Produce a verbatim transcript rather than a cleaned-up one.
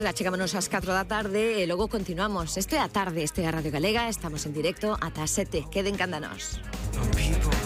Chegámonos ás catro da tarde e logo continuamos. Este é a tarde, este é a Radio Galega, estamos en directo ata as sete. Queden canda nós.